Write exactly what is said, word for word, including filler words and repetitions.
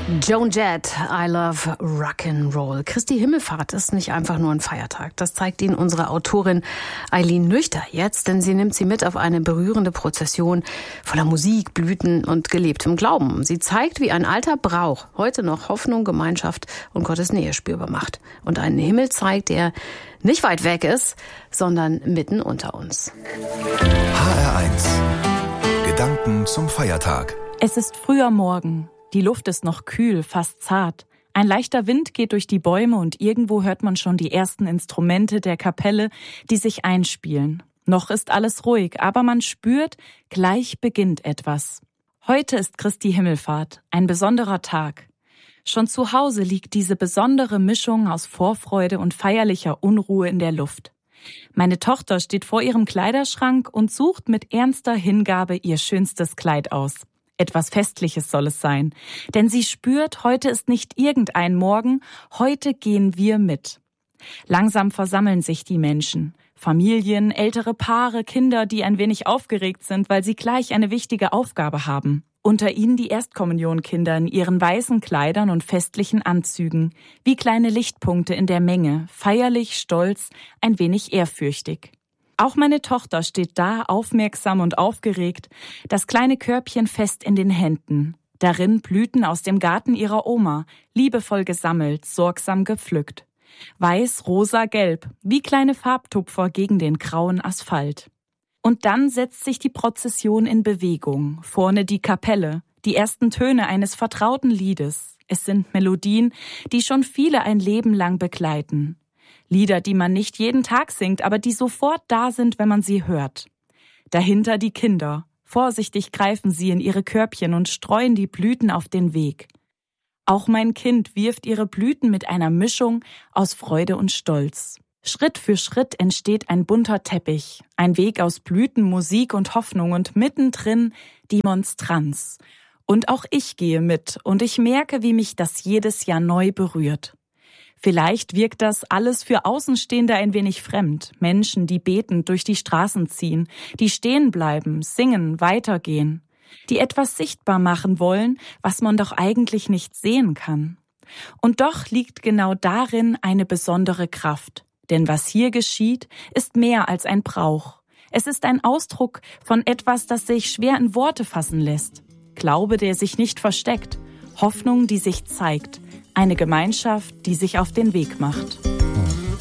Joan Jett, I love Rock'n'Roll. Christi Himmelfahrt ist nicht einfach nur ein Feiertag. Das zeigt Ihnen unsere Autorin Eileen Nüchter jetzt, denn sie nimmt Sie mit auf eine berührende Prozession voller Musik, Blüten und gelebtem Glauben. Sie zeigt, wie ein alter Brauch heute noch Hoffnung, Gemeinschaft und Gottes Nähe spürbar macht. Und einen Himmel zeigt, der nicht weit weg ist, sondern mitten unter uns. H R eins. Gedanken zum Feiertag. Es ist früher Morgen. Die Luft ist noch kühl, fast zart. Ein leichter Wind geht durch die Bäume und irgendwo hört man schon die ersten Instrumente der Kapelle, die sich einspielen. Noch ist alles ruhig, aber man spürt, gleich beginnt etwas. Heute ist Christi Himmelfahrt, ein besonderer Tag. Schon zu Hause liegt diese besondere Mischung aus Vorfreude und feierlicher Unruhe in der Luft. Meine Tochter steht vor ihrem Kleiderschrank und sucht mit ernster Hingabe ihr schönstes Kleid aus. Etwas Festliches soll es sein, denn sie spürt, heute ist nicht irgendein Morgen, heute gehen wir mit. Langsam versammeln sich die Menschen, Familien, ältere Paare, Kinder, die ein wenig aufgeregt sind, weil sie gleich eine wichtige Aufgabe haben. Unter ihnen die Erstkommunionkinder in ihren weißen Kleidern und festlichen Anzügen, wie kleine Lichtpunkte in der Menge, feierlich, stolz, ein wenig ehrfürchtig. Auch meine Tochter steht da, aufmerksam und aufgeregt, das kleine Körbchen fest in den Händen. Darin Blüten aus dem Garten ihrer Oma, liebevoll gesammelt, sorgsam gepflückt. Weiß, rosa, gelb, wie kleine Farbtupfer gegen den grauen Asphalt. Und dann setzt sich die Prozession in Bewegung. Vorne die Kapelle, die ersten Töne eines vertrauten Liedes. Es sind Melodien, die schon viele ein Leben lang begleiten. Lieder, die man nicht jeden Tag singt, aber die sofort da sind, wenn man sie hört. Dahinter die Kinder. Vorsichtig greifen sie in ihre Körbchen und streuen die Blüten auf den Weg. Auch mein Kind wirft ihre Blüten mit einer Mischung aus Freude und Stolz. Schritt für Schritt entsteht ein bunter Teppich, ein Weg aus Blüten, Musik und Hoffnung und mittendrin die Monstranz. Und auch ich gehe mit und ich merke, wie mich das jedes Jahr neu berührt. Vielleicht wirkt das alles für Außenstehende ein wenig fremd. Menschen, die betend durch die Straßen ziehen, die stehen bleiben, singen, weitergehen, die etwas sichtbar machen wollen, was man doch eigentlich nicht sehen kann. Und doch liegt genau darin eine besondere Kraft. Denn was hier geschieht, ist mehr als ein Brauch. Es ist ein Ausdruck von etwas, das sich schwer in Worte fassen lässt. Glaube, der sich nicht versteckt. Hoffnung, die sich zeigt. Eine Gemeinschaft, die sich auf den Weg macht.